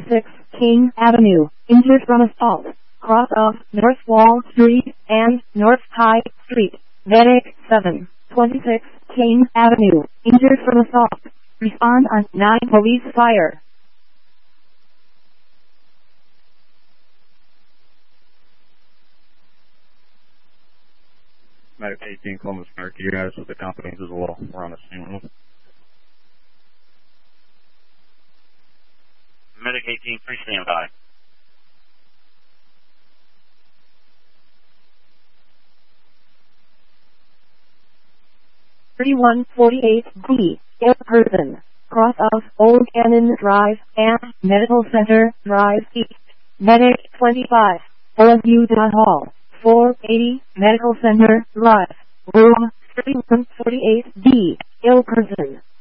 26 King Avenue, injured from assault. Cross of North Wall Street and North High Street. Medic 726 King Avenue, injured from assault. Respond on 9 police fire. Medic 18 Columbus Park, you guys with the companies as well. We're on the scene. Medic 18, please stand by. (3148D), ill person, cross of Old Cannon Drive and Medical Center Drive East. Medic 25, OSU Hall, 480 Medical Center Drive, room 3148D, ill person.